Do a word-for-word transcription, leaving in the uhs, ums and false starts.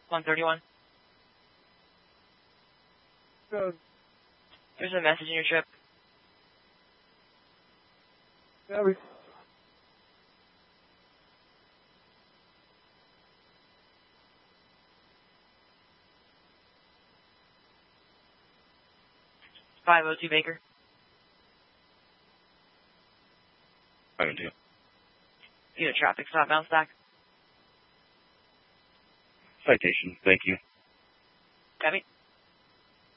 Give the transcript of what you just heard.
one thirty-one. Good. There's a message in your trip. Gabby. five oh two Baker. five oh two. You know, traffic stop, bounce back. Citation. Thank you. Copy.